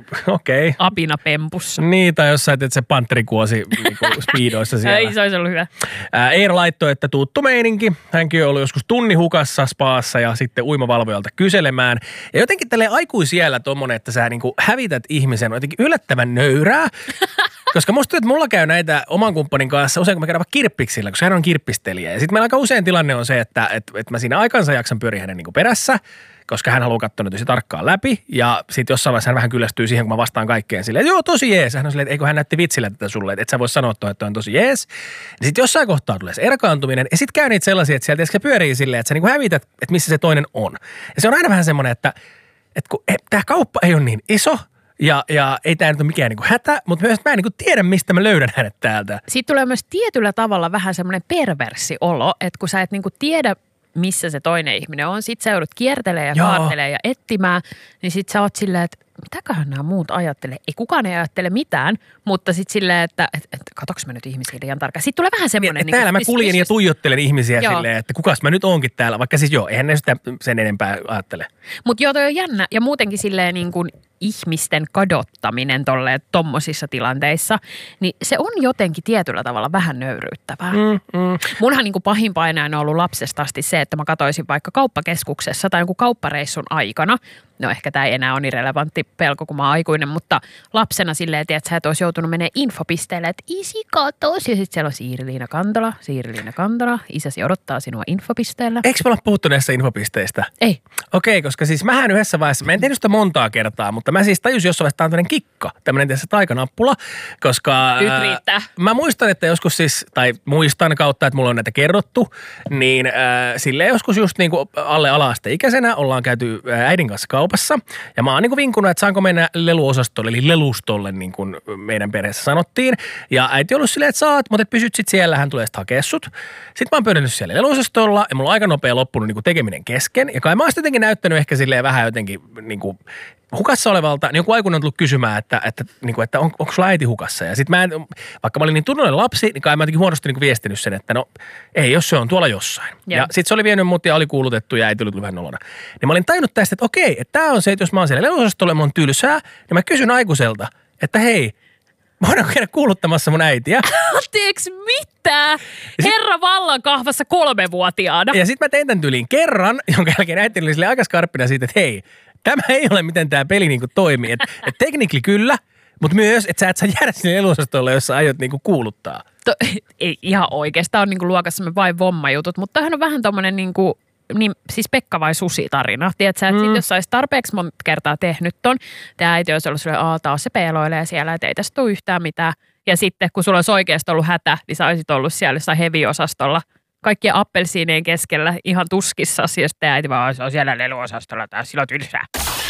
okei. Apinapempussa. Niin, tai jos sä et se panterikuosi niinku speedoissa siellä. Ei, se olisi ollut hyvä. Eero laittoi, että tuttu meininki. Hänkin on ollut joskus tunni hukassa spaassa ja sitten uimavalvojalta kyselemään. Ja jotenkin tälleen aikuisiellä tommonen, että sä niinku hävität ihmisen, on jotenkin yllättävän nöyrää. Koska musta tuntuu, että mulla käy näitä oman kumppanin kanssa usein, kun me käydään vaikka kirppiksillä, koska hän on kirppistelijä. Ja sitten meillä aika usein tilanne on se, että mä siinä aikansa jaksan pyöriä hänen niinku perässä, koska hän haluaa katsoa tosi tarkkaan läpi. Ja sitten jossain vaiheessa hän vähän kyllästyy siihen, kun mä vastaan kaikkeen silleen, että joo, tosi jees. Hän on silleen, että eikö hän näytti vitsillä tätä sulle, että et sä vois sanoa toi, että on tosi jees. Ja sitten jossain kohtaa tulee se erkaantuminen. Ja sitten käy niitä sellaisia, että sieltä pyörii silleen, että sä niinku hävität, että missä se toinen on. Ja se on aina vähän semmoinen, että kun tämä kauppa ei ole niin iso, ja ei tämä nyt ole mikään niinku hätä, mutta myös mä en niinku tiedä, mistä mä löydän hänet täältä. Siitä tulee myös tietyllä tavalla vähän semmoinen perverssi olo, että kun sä et niinku tiedä, missä se toinen ihminen on, sit sä joudut kiertelemään ja kaartelemaan ja etsimään, niin sit sä oot silleen, että mitäköhän nämä muut ajattelee? Ei kukaan ei ajattele mitään, mutta sit silleen, että katsoks mä nyt ihmisiä liian tarkkaan. Sitten tulee vähän semmoinen. Täällä mä kuljen ja tuijottelen ihmisiä silleen, että kukas mä nyt onkin täällä, vaikka siis eihän ne sitä sen enempää ajattele. Mutta joo, toi on jännä ja muutenkin silleen niin kuin ihmisten kadottaminen tommosissa tilanteissa, niin se on jotenkin tietyllä tavalla vähän nöyryyttävää. Munhan niin kuin pahin painaja on ollut lapsesta asti se, että mä katoisin vaikka kauppakeskuksessa tai jonkun kauppareissun aikana. No ehkä tämä ei enää ole irrelevantti pelko, kun mä oon aikuinen, mutta lapsena silleen, että sä et olisi joutunut menemään infopisteelle, että isi katos. Ja sitten siellä on Siiri-Liina Kantola, isäsi odottaa sinua infopisteellä. Eikö me olla puhuttu näistä infopisteistä? Ei. Okei, koska siis mähän yhdessä vaiheessa, mä en tehnyt sitä montaa kertaa, mutta mä siis tajusin jossain vaiheessa, että tämä on tämmöinen kikka, tämmöinen tietysti taikanappula, koska nyt riittää. Mä muistan, että joskus siis, tai muistan kautta, että mulla on näitä kerrottu, niin silleen joskus just niin kuin alle ala-asteikäisenä ollaan käyty äidin kanssa kaupassa, ja mä oon niin kuin vinkunut, että saanko mennä leluosastolle, eli lelustolle, niin kuin meidän perheessä sanottiin, ja äiti on ollut silleen, että saat, mutta pysyt sit siellä, hän tulee sitten hakea sut. Sitten mä oon pöydännyt siellä leluosastolla, ja mulla on aika nopea loppunut niin kuin tekeminen kesken, ja kai mä oon jotenkin näyttänyt ehkä silleen vähän jotenkin niin kuin hukassa olevalta, niin joku aikuinen on tullut kysymään, että onko sulla äiti hukassa. Ja sitten vaikka mä olin niin tunnollinen lapsi, niin kai mä jotenkin huonosti niin viestinyt sen, että no ei, jos se on tuolla jossain. Ja sitten se oli vienyt mut ja oli kuulutettu ja äiti oli tullut vähän nolona. Niin mä olin tajunnut tästä, että okei, että tää on se, että jos mä oon siellä leluosastolla ja mulla on tylsää, niin mä kysyn aikuiselta, että hei, voidaanko käydä kuuluttamassa mun äitiä? Anteeksi, mitä? Herra vallan kahvassa 3-vuotiaana. Ja sitten mä tein tämän tyyliin kerran, jonka jälkeen äiti oli aika skarppina siitä, että hei, tämä ei ole miten tämä peli niinku toimii. Että teknikli kyllä, mutta myös, että sä et saa jäädä sinne eluosastolle, jos sä aiot niinku kuuluttaa. Ei ihan oikeastaan on niinku luokassamme vain vommajutut, mutta tämähän on vähän tommonen niinku, niin, siis Pekka vai Susi -tarina. Tiedätkö sä, että sit jos sä olisit tarpeeksi monta kertaa tehnyt ton, tämä äiti olisi ollut silleen, taas se peloilee siellä, että ei tästä tule yhtään mitään. Ja sitten kun sulla olisi oikeasti ollut hätä, niin sä olisit ollut siellä jossain heavy-osastolla kaikkien appelsiineen keskellä ihan tuskissa. Ja sitten äiti vaan, se on siellä leluosastolla tai sillä on tylsää.